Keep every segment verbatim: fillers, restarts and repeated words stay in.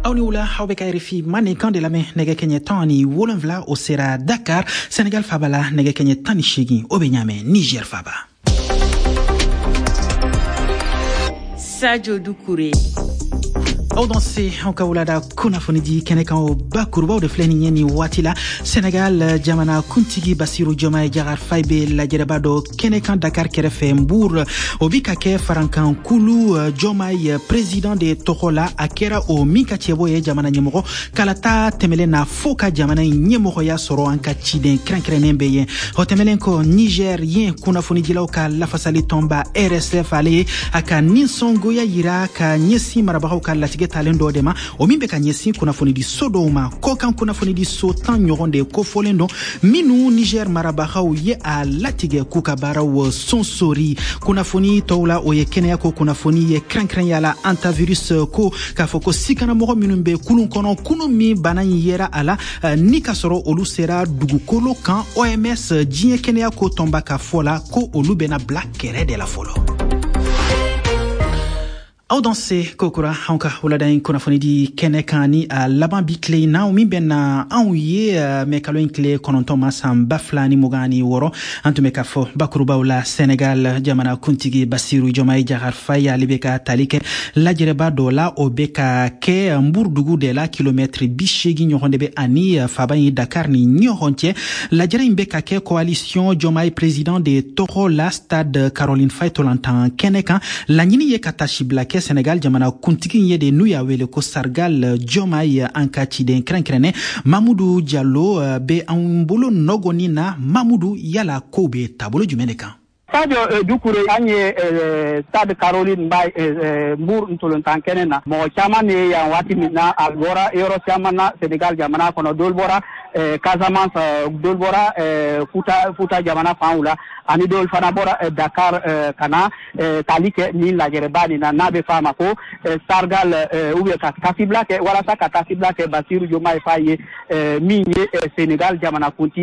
Auniula Haubeka R F I mane kande lame nege kenye tani wolonvla osera Dakar Senegal fabala nege kenye tani shigi obenyame Niger faba. Sadio Doucouré. Au danse en kaulada kuna fonidi keneka o bakuruba de fleni ni watila Senegal jamana kuntigi Bassirou Diomaye Diakhar Faye be la jerebado keneka Dakar kerefe Mbour obika ke farankan kulu Diomaye président de Tokola akera o mika cheboye jamana nyemoko kalata temele na foka jamana nyemoko ya soro anka chiden krenkrenen beye o temelen ko Nigerien kuna fonidi la ka la fasali tomba R S F ale aka ninsongo ya yira ka nyesi marabako ka latige talendo dema o mimbe ka nyesi kuna fonidi sodoma kokan kuna fonidi sotan nyoronde ko folendo minu Niger marabako ye a latige kuka bara wo sonsori kuna foni tola o ye kenya ko kuna foni ye krenkren yala antivirus ko ka foko sikana mo minumbe kulun kono kunu mi banan yera ala uh, ni kasoro olu sera dugukolo kan O M S jinye kenya ko tomba ka fola ko olu bena black kere de la folo. Au danse kokura hanka uladain kuna fonidi kenekani a laban bikle na umi bena anouye me kalo inkle kononton masam baflani mogani woro antume kafo bakuruba ula Senegal jamana kuntigi Bassirou Diomaye Diakhar Faye alibeka talike la jereba dola obeka ke Mbourdugu de la kilomètre bishegi nyohondebe ani fabayi Dakar ni nyohonche la jere imbeka ke coalition Diomaye président de Tokola stade Caroline Faye tolantan keneka la nyini ye katashi blake Senegal jamana kuntigi yede nuya wele ko sargal Diomaye anka chiden krenkrene Mamoudou Diallo uh, be ambolo nogoni na Mamoudou yala kobe tabolo jumeneka. Sadio Doucouré anye stade Caroline Faye Mbour ntolontan kenena mo chama ne ya wati mina algora euro chama na Senegal jamana kono dolbora Casamance dolbora futa futa jamana faula ani dol fana bora Dakar kana talike ni la jerebani na nabe fama ko sargal ube ka kasibla ke wala sa ka kasibla ke Bassirou Diomaye Faye minye Senegal jamana kunti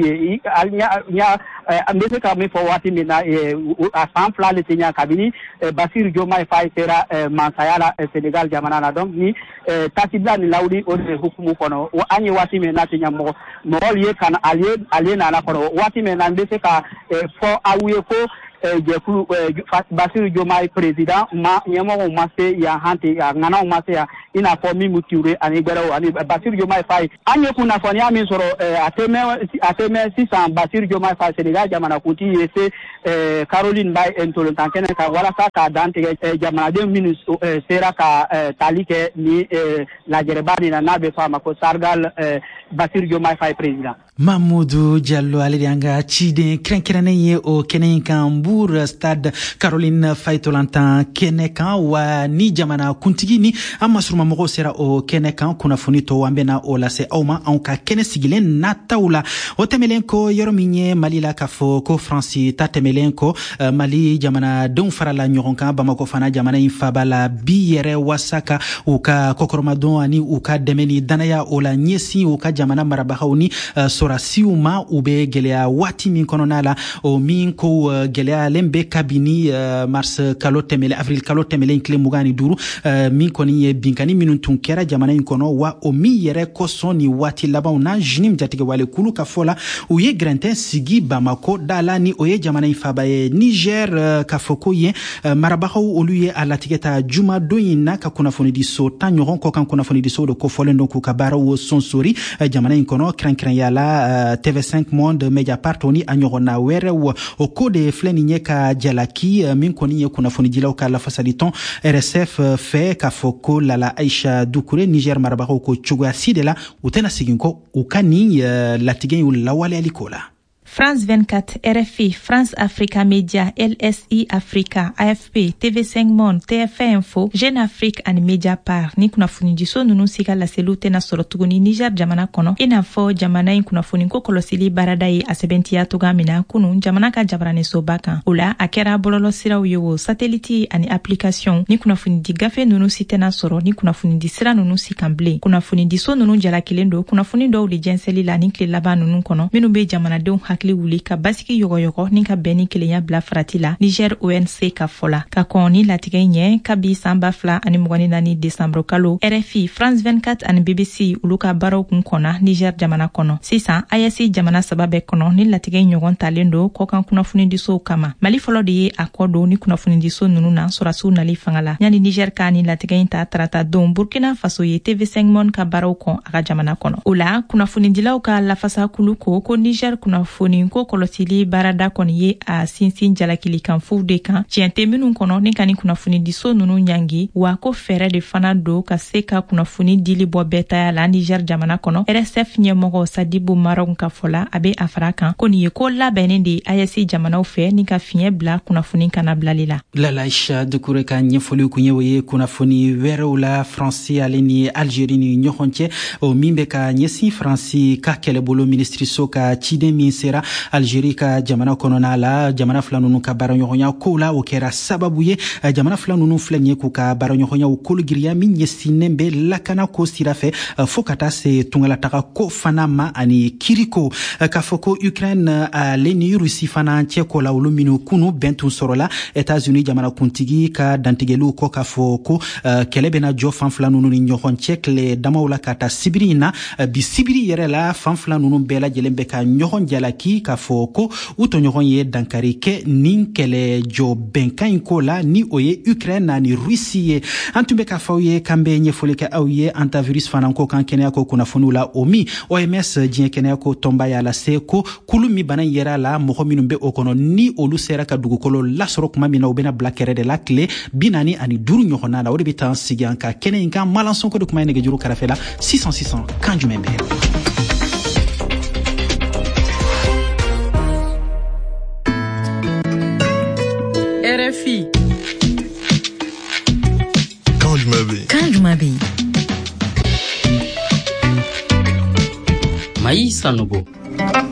nya nya mbese ka me fo wati mina a san fla le tenya kabini Bassirou Diomaye Faye sera mansayala Senegal jamana na donc ni kasibla ni laudi o de hukumu kono anye wati mina tenya mo mo liye kan aliye aliye na na kono wati mina mbese ka fo awuye ko jeku Bassirou Diomaye président ma nyemo o masse ya hante ya ngana o masse ya ina fo mi muture ani gbero ani Bassirou Diomaye Faye anye kuna fo ni ami soro ateme ateme six cents Bassirou Diomaye Faye Senegal jamana kuti yese Caroline Faye ntolontan kene ka wala sa ka dante jamana deux minutes sera ka talike ni la jerebani na nabe fama ko sargal Bassirou Diomaye Faye président Mamoudou Diallo alianga chide krenkrene ye o kenenka Mbour stade Caroline Faye tolantan keneka wa ni jamana kuntigi ni amasruma mogo sera o keneka kuna fonito wambena o lase auma anka kene sigilen nataula o temelenko yorominye malila kafo ko franci ta temelenko uh, mali jamana don farala nyoronka bamako fana jamana infabala biyere wasaka uka kokoromadon ani uka demeni danaya ola nyesi uka jamana marabahauni uh, sora siuma ube gelea wati min kononala o min ko uh, gelea lembe kabini uh, mars kalo temele avril kalo temele inkle mugani duru uh, min koni ye binkani minun tunkera jamana inkono wa o mi yere ko soni wati laban na jinim jatige wale kulu ka fola u ye grenten sigi Bamako dala ni o ye jamana infaba ye Niger uh, ka foko ye uh, marabaho olu ye alatigeta juma doyina ka kuna foni di so tanyoron ko kan kuna foni di so do ko folendo ku ka bara wo sonsori uh, jamana inkono kran kran yala uh, T V cinq Monde Mediapart oni anyorona were wo o kode fleni nyeka jalaki uh, min koni ye kuna foni dila ka la fasaliton R S F uh, fe ka foko lala Aisha Doucouré Niger marabaho ko chugwa sidela utena siginko ukani uh, latigen ulawale alikola. France vingt-quatre, R F I, France Africa Media, L S I Africa, A F P, T V cinq Monde, T F un Info, Jeune Afrique and Mediapart. Ni kuna funidiso nunu sika la selute na sorotuguni Niger jamana kono. Ina fo jamana in kuna funinko kolosili baradai asebenti ya tugamina kunu jamana ka jabrane sobaka. Ula akera bololo sira uyo satellite ani application. Ni kuna funidi gafe nunu site na soro. Ni kuna funidi sira nunu sikamble. Kuna funidiso nunu jala kilendo. Kuna funido uli jenseli la nikli laba nunu kono. Minu be jamana deun hak hakili wuli ka basiki yogoyogo ni ka bɛn ni kelenya bila farati la Niger O N C ka fɔ la ka kɔn ni latigɛ ɲɛ kabi san ba fila ani mugan ni naani Desanburu kalo R F I France vingt-quatre ani B B C olu ka baaraw kun kɔnna Niger jamana kɔnɔ sisan A E S jamana saba bɛɛ kɔnɔ ni latigɛ ɲɔgɔn talen do kɔkan kunnafonidisow kama Mali fɔlɔ de ye a kɔ don ni kunnafonidiso nunu na sɔrasiw nali fanga la yani Niger ka ni latigɛ in ta tarata don Burkina Faso ye T V cinq Monde ka baaraw kɔn a ka jamana kɔnɔ o la kunnafonidilaw ka lafasa kulu ko ko Niger kunnafoni ko kɔlɔsili baarada kɔni ye a sinsin jalakili kan fu de kan tiɲɛ tɛ minnu kɔnɔ ni ka ni kunnafonidiso nunu ɲangi wa ko fɛɛrɛ de fana do ka se ka kunnafoni dili bɔ bɛɛ taya la Niger jamana kɔnɔ R S F ɲɛmɔgɔ Sadibu Marɔn ka fɔ la a bɛ a fara kan ko nin ye ko labɛnnen de A E S jamanaw fɛ ni ka fiɲɛ bila kunnafoni kana bilali la Lala Aisha Dukure ka ɲɛfɔli kun ye o ye kunnafoni wɛrɛw la Faransi ale ni Algérie ni ɲɔgɔn cɛ o min bɛ ka ɲɛsin Faransi ka kɛlɛbolo ministriso ka ciden min sera Algérie ka jamana kɔnɔna la jamana fila ninnu ka baaraɲɔgɔnya kow la o kɛra sababu ye jamana fila ninnu filɛ nin ye k'u ka baaraɲɔgɔnyaw kologiriya min ɲɛsinnen bɛ lakana ko sira fɛ fo ka taa se tungalataga ko fana ma ani kiriko k'a fɔ ko Ukraine ale ni Rusi fana cɛ ko la olu minnu kunu bɛn tun sɔrɔla États-Unis jamanakuntigi ka dantigɛliw kɔ k'a fɔ ko kɛlɛ bɛna jɔ fan fila ninnu ni ɲɔgɔn cɛ tile damaw la ka taa sibiri in na bi sibiri yɛrɛ la fan fila ninnu bɛɛ lajɛlen bɛ ka ɲɔgɔn jalaki k'a fɔ ko u tɔɲɔgɔn ye dankari kɛ nin kɛlɛ jɔ bɛnkan in ko la ni o ye Ukraine ani Rusi ye an tun bɛ k'a fɔ aw ye k'an bɛ ɲɛfɔli kɛ aw ye antivirus fana ko kan kɛnɛya ko kunnafoniw la o min O M S diɲɛ kɛnɛya ko tɔnba y'a lase ko kulu min bana yɛrɛ la mɔgɔ minnu bɛ o kɔnɔ ni olu sera ka dugukolo lasɔrɔ kuma min na u bɛna bila kɛrɛ de la tile bi naani ani duuru ɲɔgɔnna la o de bɛ taa sigi an ka kɛnɛ in kan Malansonko de kuma ye nɛgɛjuru kɛrɛfɛ la six cent six cent kan jumɛn bɛ R F I kan jumɛn bɛ kan jumɛn bɛ Maï Sanogo